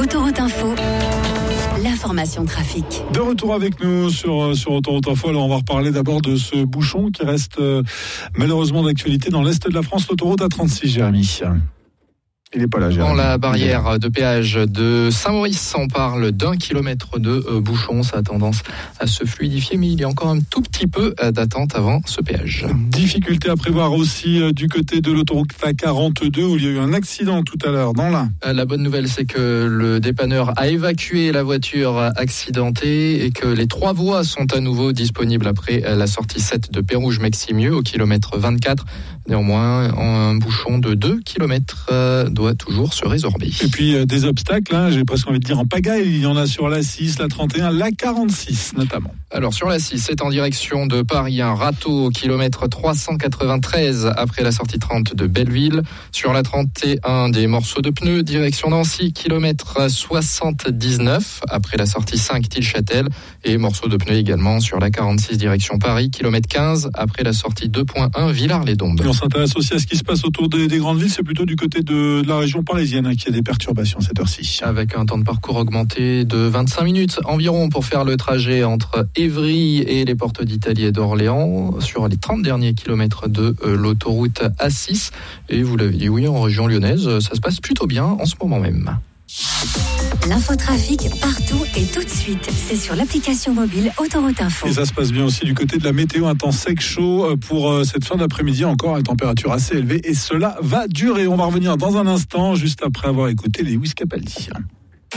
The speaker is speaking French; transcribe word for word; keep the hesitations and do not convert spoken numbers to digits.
Autoroute Info, l'information trafic. De retour avec nous sur, sur Autoroute Info. Alors on va reparler d'abord de ce bouchon qui reste euh, malheureusement d'actualité dans l'Est de la France, l'autoroute A trente-six, Jérémy. Il n'est pas là, Jérémy. Dans la barrière de péage de Saint-Maurice, on parle d'un kilomètre de euh, bouchon. Ça a tendance à se fluidifier, mais il y a encore un tout petit peu d'attente avant ce péage. Difficulté à prévoir aussi euh, du côté de l'autoroute A quarante-deux où il y a eu un accident tout à l'heure dans l'Ain. La bonne nouvelle, c'est que le dépanneur a évacué la voiture accidentée et que les trois voies sont à nouveau disponibles après la sortie sept de Pérouge-Meximieux au kilomètre vingt-quatre. Néanmoins, un bouchon de deux kilomètres euh, doit toujours se résorber. Et puis euh, des obstacles, hein, j'ai presque envie de dire en pagaille, il y en a sur l'A six, l'A trente et un, l'A quarante-six notamment. Alors sur l'A six, c'est en direction de Paris, un râteau au kilomètre trois cent quatre-vingt-treize après la sortie trente de Belleville. Sur l'A trente et un, des morceaux de pneus, direction Nancy, kilomètre soixante-dix-neuf après la sortie cinq Tilchâtel. Et morceaux de pneus également sur l'A quarante-six, direction Paris, kilomètre quinze après la sortie deux point un Villars-les-Dombes. On s'intéresse aussi à ce qui se passe autour des, des grandes villes, c'est plutôt du côté de, de la région parisienne hein, qu'il y a des perturbations cette heure-ci. Avec un temps de parcours augmenté de vingt-cinq minutes environ pour faire le trajet entre Évry et les portes d'Italie et d'Orléans sur les trente derniers kilomètres de euh, l'autoroute A six. Et vous l'avez dit, oui, en région lyonnaise, ça se passe plutôt bien en ce moment même. L'infotrafic partout et tout de suite. C'est sur l'application mobile Autoroute Info. Et ça se passe bien aussi du côté de la météo, un temps sec chaud pour cette fin d'après-midi, encore une température assez élevée et cela va durer. On va revenir dans un instant, juste après avoir écouté Lewis Capaldi.